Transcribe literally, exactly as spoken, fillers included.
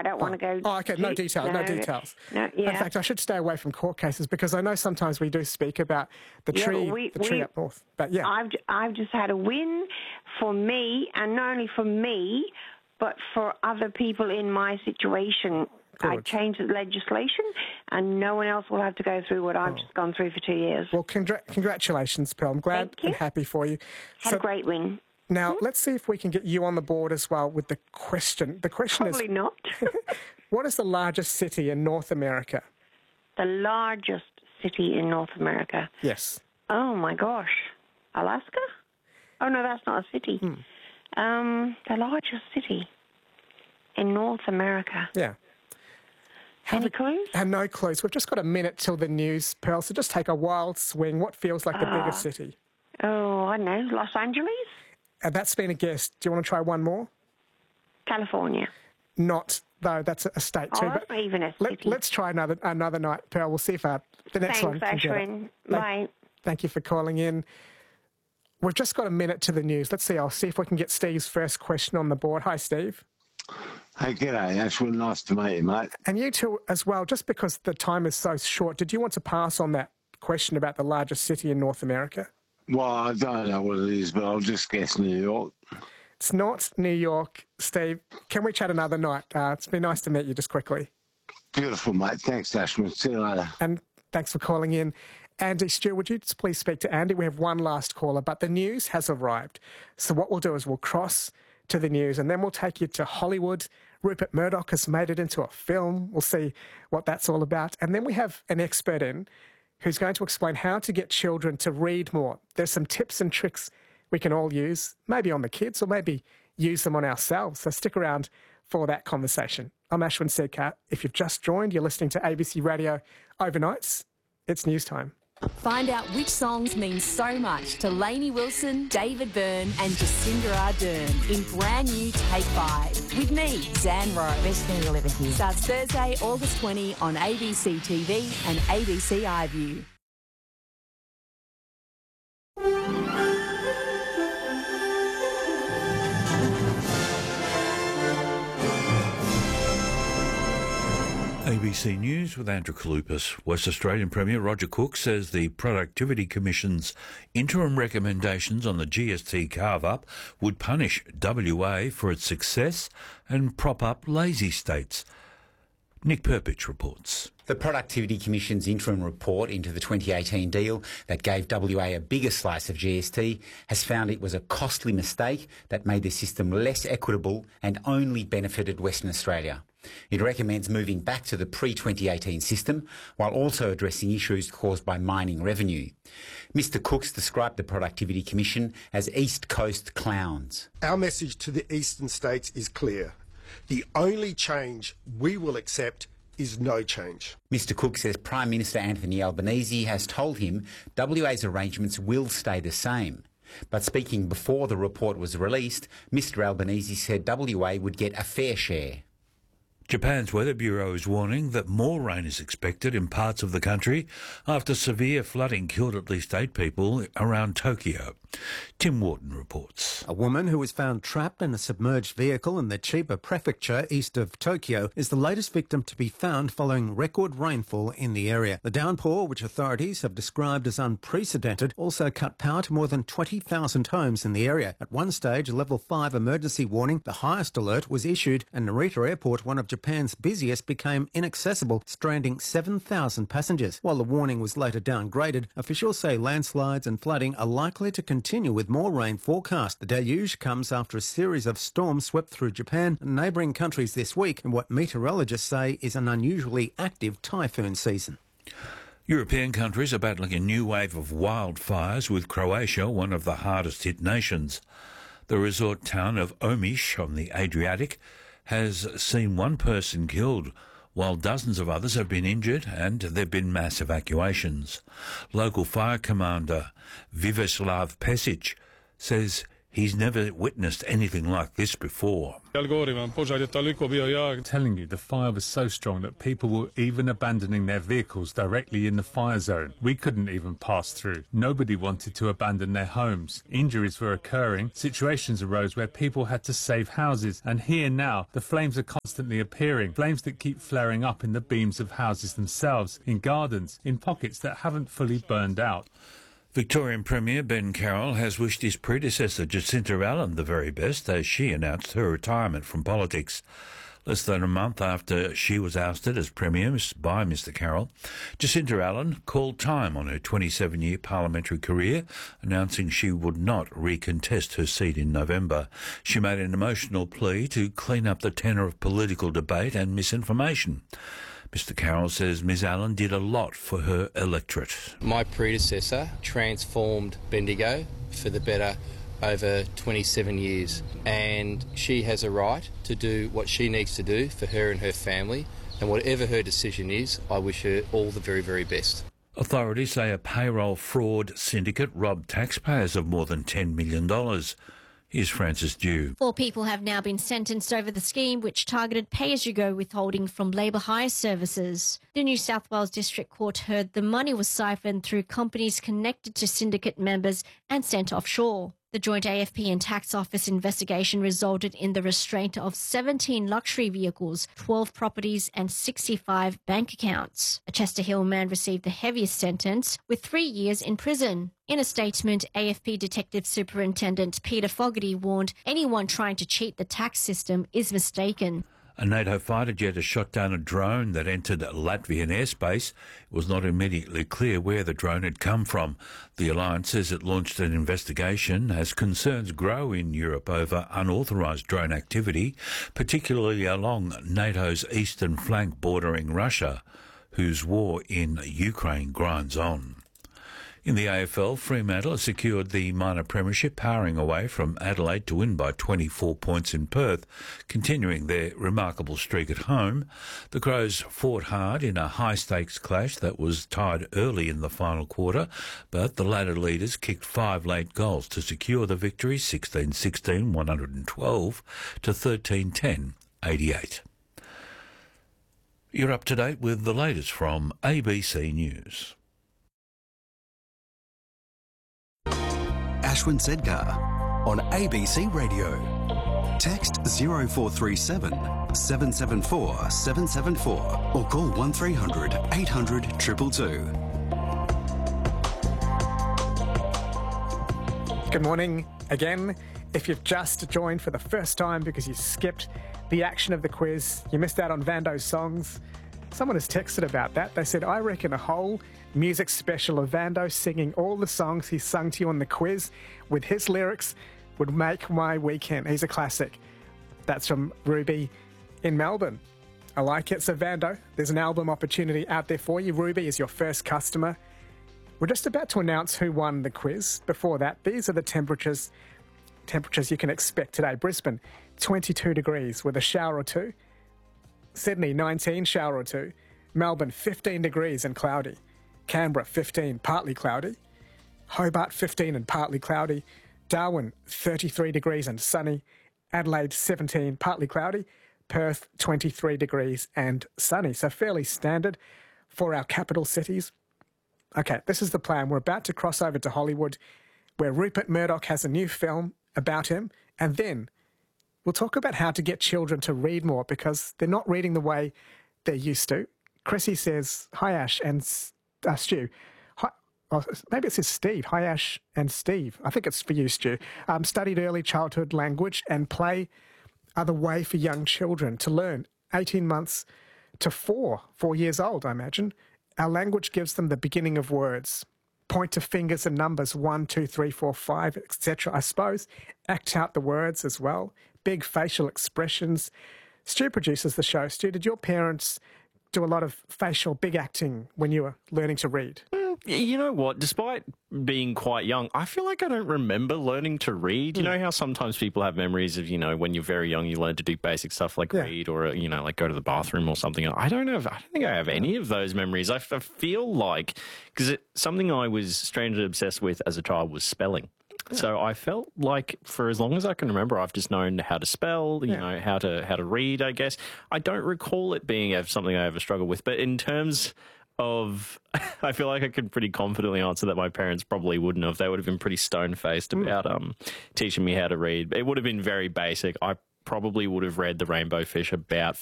I don't oh. want to go... Oh, okay, no too, detail, no, no details. No, yeah. In fact, I should stay away from court cases because I know sometimes we do speak about the yeah, tree we, the tree we, up north. But yeah. I've, I've just had a win for me, and not only for me, but for other people in my situation. Good. I changed the legislation, and no one else will have to go through what I've oh. just gone through for two years. Well, congr- congratulations, Pearl. I'm glad and happy for you. Had so, a great win. Now, hmm? let's see if we can get you on the board as well with the question. The question Probably is... not. What is the largest city in North America? The largest city in North America? Yes. Oh, my gosh. Alaska? Oh, no, that's not a city. Hmm. Um, the largest city in North America. Yeah. Any clues? I have no clues. We've just got a minute till the news, Pearl, so just take a wild swing. What feels like the uh, biggest city? Oh, I don't know. Los Angeles? And that's been a guess. Do you want to try one more? California. Not, though. That's a state oh, too. That's not even a city. Let, let's try another another night, Pearl. We'll see if uh, the next Thanks, one can get it. Ashwin. Bye. Thank you for calling in. We've just got a minute to the news. Let's see. I'll see if we can get Steve's first question on the board. Hi, Steve. Hey, g'day, Ashwin. Nice to meet you, mate. And you too as well. Just because the time is so short, did you want to pass on that question about the largest city in North America? Well, I don't know what it is, but I'll just guess New York. It's not New York, Steve. Can we chat another night? Uh, it's been nice to meet you just quickly. Beautiful, mate. Thanks, Ashwin. See you later. And thanks for calling in. Andy Stew, would you just please speak to Andy? We have one last caller, but the news has arrived. So what we'll do is we'll cross to the news and then we'll take you to Hollywood. Rupert Murdoch has made it into a film. We'll see what that's all about. And then we have an expert in who's going to explain how to get children to read more. There's some tips and tricks we can all use, maybe on the kids or maybe use them on ourselves. So stick around for that conversation. I'm Ashwin Sedkar. If you've just joined, you're listening to A B C Radio Overnights. It's news time. Find out which songs mean so much to Lainey Wilson, David Byrne and Jacinda Ardern in brand new Take Five. With me, Zan Rowe. Best thing you'll ever hear. Starts Thursday, August twentieth on A B C T V and A B C iView. A B C News with Andrew Kalupas. West Australian Premier Roger Cook says the Productivity Commission's interim recommendations on the G S T carve-up would punish W A for its success and prop up lazy states. Nick Perpich reports. The Productivity Commission's interim report into the twenty eighteen deal that gave W A a bigger slice of G S T has found it was a costly mistake that made the system less equitable and only benefited Western Australia. It recommends moving back to the pre twenty eighteen system while also addressing issues caused by mining revenue. Mister Cooks described the Productivity Commission as East Coast clowns. Our message to the eastern states is clear. The only change we will accept is no change. Mister Cook says Prime Minister Anthony Albanese has told him W A's arrangements will stay the same. But speaking before the report was released, Mister Albanese said W A would get a fair share. Japan's Weather Bureau is warning that more rain is expected in parts of the country after severe flooding killed at least eight people around Tokyo. Tim Wharton reports. A woman who was found trapped in a submerged vehicle in the Chiba prefecture east of Tokyo is the latest victim to be found following record rainfall in the area. The downpour, which authorities have described as unprecedented, also cut power to more than twenty thousand homes in the area. At one stage, a level five emergency warning, the highest alert, was issued and Narita Airport, one of Japan's busiest, became inaccessible, stranding seven thousand passengers. While the warning was later downgraded, officials say landslides and flooding are likely to continue with more rain forecast. The deluge comes after a series of storms swept through Japan and neighbouring countries this week in what meteorologists say is an unusually active typhoon season. European countries are battling a new wave of wildfires, with Croatia one of the hardest hit nations. The resort town of Omiš on the Adriatic has seen one person killed, while dozens of others have been injured and there have been mass evacuations. Local fire commander Viveslav Pesic says He's never witnessed anything like this before. I'm telling you, the fire was so strong that people were even abandoning their vehicles directly in the fire zone. We couldn't even pass through. Nobody wanted to abandon their homes. Injuries were occurring. Situations arose where people had to save houses. And here now, the flames are constantly appearing. Flames that keep flaring up in the beams of houses themselves, in gardens, in pockets that haven't fully burned out. Victorian Premier Ben Carroll has wished his predecessor Jacinta Allen the very best as she announced her retirement from politics. Less than a month after she was ousted as Premier by Mister Carroll, Jacinta Allen called time on her twenty-seven-year parliamentary career, announcing she would not recontest her seat in November. She made an emotional plea to clean up the tenor of political debate and misinformation. Mister Carroll says Miz Allen did a lot for her electorate. My predecessor transformed Bendigo for the better over twenty-seven years, and she has a right to do what she needs to do for her and her family, and whatever her decision is, I wish her all the very, very best. Authorities say a payroll fraud syndicate robbed taxpayers of more than ten million dollars. Here's Francis Dew. Four people have now been sentenced over the scheme, which targeted pay-as-you-go withholding from labour hire services. The New South Wales District Court heard the money was siphoned through companies connected to syndicate members and sent offshore. The joint A F P and Tax Office investigation resulted in the restraint of seventeen luxury vehicles, twelve properties and sixty-five bank accounts. A Chester Hill man received the heaviest sentence, with three years in prison. In a statement, A F P Detective Superintendent Peter Fogarty warned anyone trying to cheat the tax system is mistaken. A NATO fighter jet has shot down a drone that entered Latvian airspace. It was not immediately clear where the drone had come from. The alliance says it launched an investigation as concerns grow in Europe over unauthorised drone activity, particularly along NATO's eastern flank bordering Russia, whose war in Ukraine grinds on. In the A F L, Fremantle has secured the minor premiership, powering away from Adelaide to win by twenty-four points in Perth, continuing their remarkable streak at home. The Crows fought hard in a high-stakes clash that was tied early in the final quarter, but the ladder leaders kicked five late goals to secure the victory, sixteen sixteen, one hundred twelve to thirteen ten, eighty-eight. You're up to date with the latest from A B C News. Ashwin Sedgar on A B C Radio. Text zero four three seven, seven seven four, seven seven four or call one three hundred, eight hundred, two two two. Good morning again. If you've just joined for the first time because you skipped the action of the quiz, you missed out on Vando's songs, someone has texted about that. They said, I reckon a whole music special of Vando singing all the songs he sung to you on the quiz with his lyrics would make my weekend. He's a classic. That's from Ruby in Melbourne. I like it. So Vando, there's an album opportunity out there for you. Ruby is your first customer. We're just about to announce who won the quiz. Before that, these are the temperatures temperatures you can expect today. Brisbane, twenty-two degrees with a shower or two. Sydney, nineteen, shower or two. Melbourne, fifteen degrees and cloudy. Canberra, fifteen, partly cloudy. Hobart, fifteen and partly cloudy. Darwin, thirty-three degrees and sunny. Adelaide, seventeen, partly cloudy. Perth, twenty-three degrees and sunny. So fairly standard for our capital cities. Okay, this is the plan. We're about to cross over to Hollywood, where Rupert Murdoch has a new film about him, and then we'll talk about how to get children to read more because they're not reading the way they're used to. Chrissy says, hi Ash and uh, Stu. Hi, oh, maybe it says Steve. Hi Ash and Steve. I think it's for you, Stu. Um, studied early childhood language and play are the way for young children to learn. eighteen months to four, four years old, I imagine. Our language gives them the beginning of words. Point to fingers and numbers, one, two, three, four, five, et cetera, I suppose. Act out the words as well. Big facial expressions. Stu produces the show. Stu, did your parents do a lot of facial big acting when you were learning to read? You know what? Despite being quite young, I feel like I don't remember learning to read. You know how sometimes people have memories of, you know, when you're very young, you learn to do basic stuff like yeah. read or, you know, like go to the bathroom or something. I don't have, I don't think I have any of those memories. I, I feel like, because something I was strangely obsessed with as a child was spelling. So I felt like for as long as I can remember, I've just known how to spell, you Yeah. know, how to how to read, I guess. I don't recall it being something I ever struggled with. But in terms of, I feel like I could pretty confidently answer that my parents probably wouldn't have. They would have been pretty stone-faced about um, teaching me how to read. It would have been very basic. I probably would have read The Rainbow Fish about